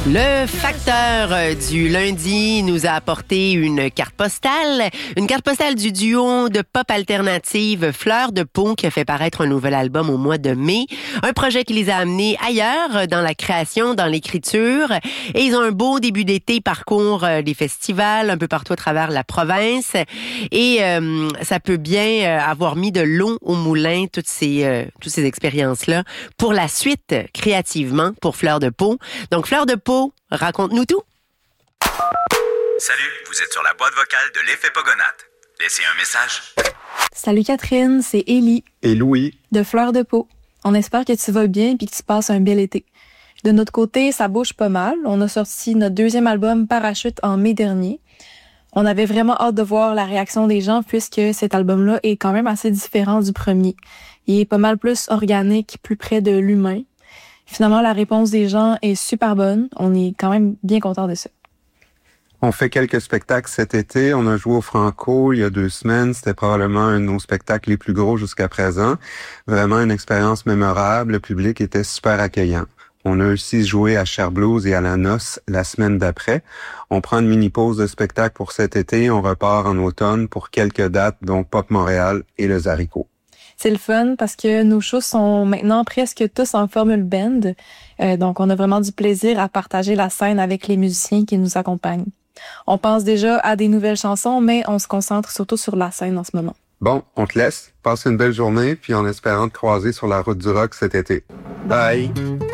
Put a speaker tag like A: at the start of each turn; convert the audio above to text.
A: Le facteur du lundi nous a apporté une carte postale du duo de pop alternative Fleur de Peau qui a fait paraître un nouvel album au mois de mai. Un projet qui les a amenés ailleurs dans la création, dans l'écriture. Et ils ont un beau début d'été, parcourent les festivals un peu partout à travers la province. Et ça peut bien avoir mis de l'eau au moulin, toutes ces expériences-là, pour la suite, créativement, pour Fleur de Peau. Donc, Fleur de Peau, raconte-nous tout.
B: Salut, vous êtes sur la boîte vocale de l'Effet Pogonate. Laissez un message.
C: Salut Catherine, c'est Élie.
D: Et Louis.
C: De Fleur de Peau. On espère que tu vas bien et que tu passes un bel été. De notre côté, ça bouge pas mal. On a sorti notre deuxième album Parachute en mai dernier. On avait vraiment hâte de voir la réaction des gens puisque cet album-là est quand même assez différent du premier. Il est pas mal plus organique, plus près de l'humain. Finalement, la réponse des gens est super bonne. On est quand même bien contents de ça.
D: On fait quelques spectacles cet été. On a joué au Franco il y a 2 semaines. C'était probablement un de nos spectacles les plus gros jusqu'à présent. Vraiment une expérience mémorable. Le public était super accueillant. On a aussi joué à Cher Blues et à la Noce la semaine d'après. On prend une mini-pause de spectacle pour cet été. On repart en automne pour quelques dates, dont Pop Montréal et le Zarico.
C: C'est le fun parce que nos shows sont maintenant presque tous en formule band. Donc, on a vraiment du plaisir à partager la scène avec les musiciens qui nous accompagnent. On pense déjà à des nouvelles chansons, mais on se concentre surtout sur la scène en ce moment.
D: Bon, on te laisse. Passe une belle journée, puis en espérant te croiser sur la route du rock cet été. Bye!